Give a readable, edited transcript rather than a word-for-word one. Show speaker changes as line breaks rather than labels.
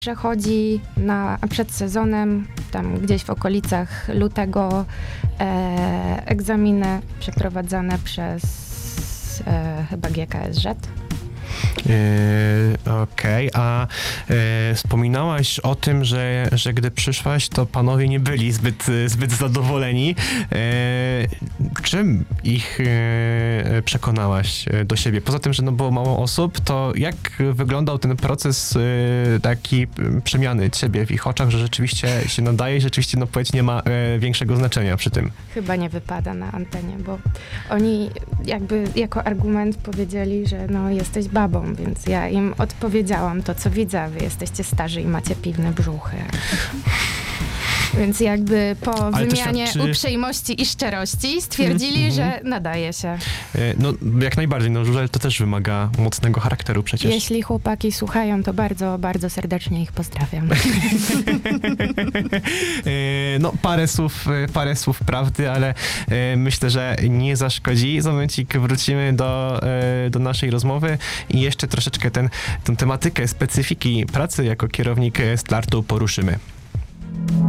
Przechodzi przed sezonem, tam gdzieś w okolicach lutego, egzaminy przeprowadzane przez chyba GKSZ.
Okej, a wspominałaś o tym, że gdy przyszłaś, to panowie nie byli zbyt zadowoleni. Czym ich przekonałaś do siebie? Poza tym, że było mało osób, to jak wyglądał ten proces taki przemiany ciebie w ich oczach, że rzeczywiście się nadaje i rzeczywiście, powiedz, nie ma większego znaczenia przy tym?
Chyba nie wypada na antenie, bo oni jakby jako argument powiedzieli, że jesteś babą, więc ja im odpowiedziałam to, co widzę, wy jesteście starzy i macie piwne brzuchy. Więc jakby po wymianie uprzejmości i szczerości stwierdzili, że nadaje się.
Jak najbardziej, żużel to też wymaga mocnego charakteru przecież.
Jeśli chłopaki słuchają, to bardzo, bardzo serdecznie ich pozdrawiam.
Parę słów prawdy, ale myślę, że nie zaszkodzi. Za momencik wrócimy do naszej rozmowy i jeszcze troszeczkę tę tematykę, specyfiki pracy jako kierownik Startu poruszymy.